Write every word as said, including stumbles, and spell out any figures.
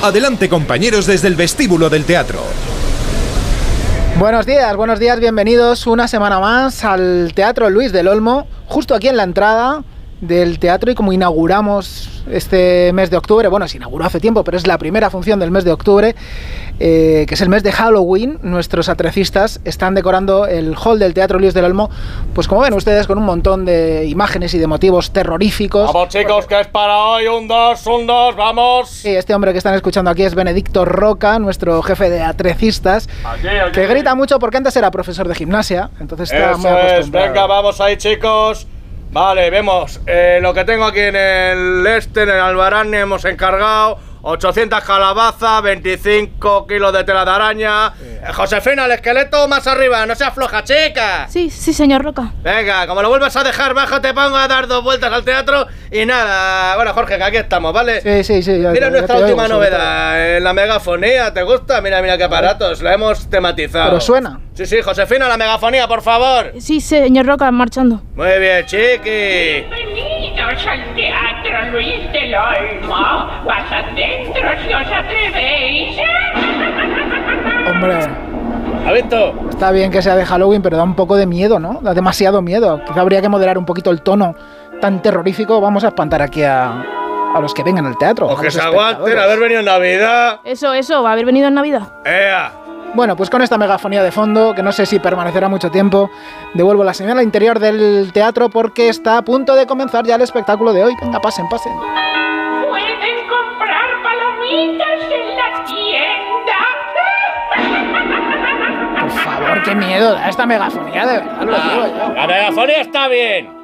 Adelante, compañeros, desde el vestíbulo del teatro. Buenos días, buenos días, bienvenidos una semana más al Teatro Luis del Olmo, justo aquí en la entrada del teatro, y como inauguramos este mes de octubre, bueno, se inauguró hace tiempo, pero es la primera función del mes de octubre, eh, que es el mes de Halloween, nuestros atrecistas están decorando el hall del Teatro Luis del Olmo, pues como ven ustedes, con un montón de imágenes y de motivos terroríficos. Vamos chicos, que es para hoy, un dos, un dos, vamos. Sí, este hombre que están escuchando aquí es Benedicto Roca, nuestro jefe de atrecistas, Aquí, aquí. que grita mucho porque antes era profesor de gimnasia, entonces está Eso muy acostumbrado. es, venga, vamos ahí chicos. Vale, vemos eh, lo que tengo aquí en el este, en el Albarán, hemos encargado ochocientas calabazas, veinticinco kilos de tela de araña. Eh, Josefina, el esqueleto más arriba, no se afloja, chica. Sí, sí, señor Roca. Venga, como lo vuelvas a dejar bajo, te pongo a dar dos vueltas al teatro y nada. Bueno, Jorge, que aquí estamos, ¿vale? Sí, sí, sí. Ya, Mira ya nuestra te última oigo, sobre novedad, en la megafonía, ¿te gusta? Mira, mira qué aparatos, la hemos tematizado. Pero suena. Sí, sí, Josefina, la megafonía, por favor. Sí, señor Roca, marchando. Muy bien, chiqui. Bienvenidos al Teatro Luis del Olmo. Pasad dentro si os atrevéis. Hombre, ¿Has visto? está bien que sea de Halloween, pero da un poco de miedo, ¿no? Da demasiado miedo. Quizá habría que moderar un poquito el tono tan terrorífico. Vamos a espantar aquí a, a los que vengan al teatro. O a que los se aguanten, espectadores. haber venido en Navidad. Eso, eso, va a haber venido en Navidad. ¡Ea! Bueno, pues con esta megafonía de fondo, que no sé si permanecerá mucho tiempo, devuelvo la señal al interior del teatro porque está a punto de comenzar ya el espectáculo de hoy. Venga, pasen, pasen. Pueden comprar palomitas en la tienda. Por favor, qué miedo da esta megafonía, de verdad, lo digo yo. La megafonía está bien.